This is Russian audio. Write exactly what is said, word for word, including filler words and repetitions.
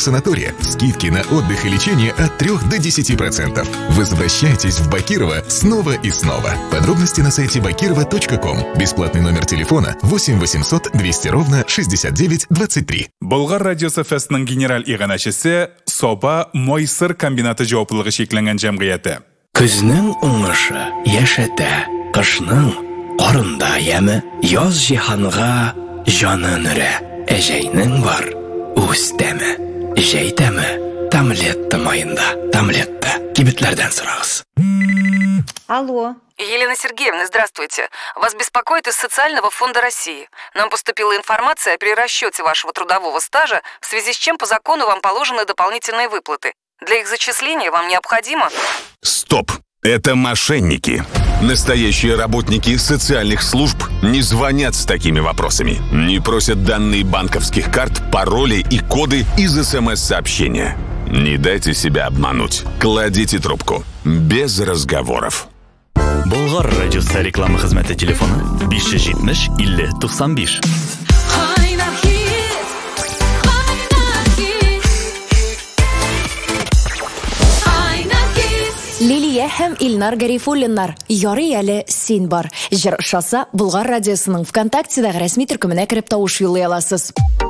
санатория. Скидки на отдых и лечение от трёх до десяти процентов. Возвращайтесь в Бакирова снова и снова. Подробности на сайте бакирова точка ком. Бесплатный номер телефона восемь восемьсот двести ровно шестьдесят девять двадцать три. Болгар радиосы фестінің генерал иғанашысы Соба Мойсыр комбинаты жауаплылығы шекленген жамғияты. Күзнің оңышы яшәтә, қышның қарында ямы, яз жиханға жанын үрә. Әжәйнің бар, үз тәмі, жәй тәмі, тамлетті майында, тамлетті. Кибетлерден сұрағыз. Алло. Елена Сергеевна, здравствуйте. Вас беспокоит из Социального фонда России. Нам поступила информация о перерасчете вашего трудового стажа, в связи с чем по закону вам положены дополнительные выплаты. Для их зачисления вам необходимо... Стоп! Это мошенники. Настоящие работники социальных служб не звонят с такими вопросами. Не просят данные банковских карт, пароли и коды из СМС-сообщения. Не дайте себя обмануть. Кладите трубку. Без разговоров. Болгар радиосы реклама хезмәте телефоны биш йөз җитмеш илле туксан биш. Лилия һәм Илнар Гарифуллиннар. Ярый әле син бар. Җыр шаса Болгар радиосының ВКонтактедагы рәсми төркеменә кереп тавыш юллый аласыз.